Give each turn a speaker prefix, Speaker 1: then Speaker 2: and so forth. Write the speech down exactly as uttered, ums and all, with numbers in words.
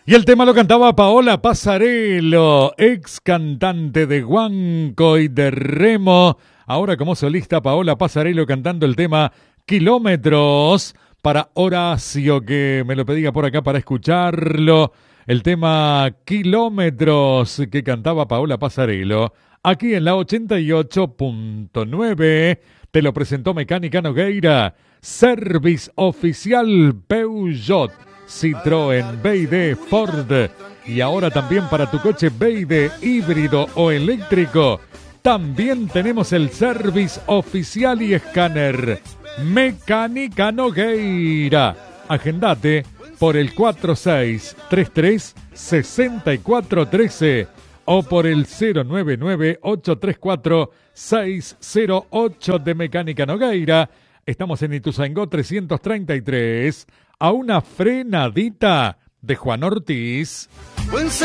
Speaker 1: Y el tema lo cantaba Paola Passarello, ex cantante de Guanco y de Remo. Ahora como solista Paola Passarello cantando el tema Kilómetros para Horacio, que me lo pedía por acá para escucharlo. El tema Kilómetros que cantaba Paola Passarello. Aquí en la ochenta y ocho punto nueve te lo presentó Mecánica Nogueira. Service oficial Peugeot, Citroën, B Y D, Ford y ahora también para tu coche B Y D híbrido o eléctrico. También tenemos el service oficial y escáner Mecánica Nogueira. Agendate por el cuatro seis tres tres, seis cuatro uno tres o por el cero nueve nueve, ocho tres cuatro, seis cero ocho de Mecánica Nogueira. Estamos en Ituzaingó trescientos treinta y tres, a una frenadita de Juan Ortiz.